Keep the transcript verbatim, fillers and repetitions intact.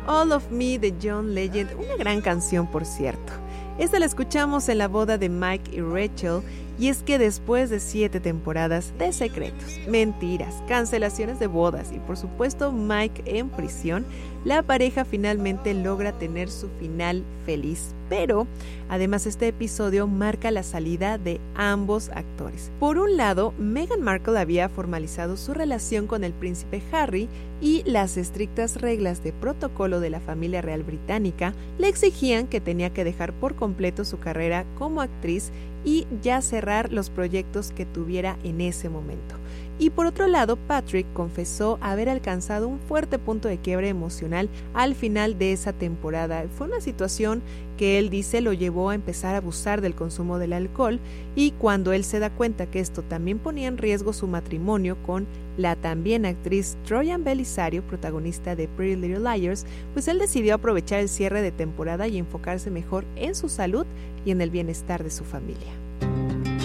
All of Me de John Legend, una gran canción por cierto. Esta la escuchamos en la boda de Mike y Rachel, y es que después de siete temporadas de secretos, mentiras, cancelaciones de bodas y por supuesto Mike en prisión, la pareja finalmente logra tener su final feliz. Pero además este episodio marca la salida de ambos actores. Por un lado, Meghan Markle había formalizado su relación con el príncipe Harry y las estrictas reglas de protocolo de la familia real británica le exigían que tenía que dejar por completo su carrera como actriz y ya cerrar los proyectos que tuviera en ese momento. Y por otro lado, Patrick confesó haber alcanzado un fuerte punto de quiebre emocional al final de esa temporada. Fue una situación que él dice lo llevó a empezar a abusar del consumo del alcohol, y cuando él se da cuenta que esto también ponía en riesgo su matrimonio con la también actriz Troian Bellisario, protagonista de Pretty Little Liars, pues él decidió aprovechar el cierre de temporada y enfocarse mejor en su salud y en el bienestar de su familia.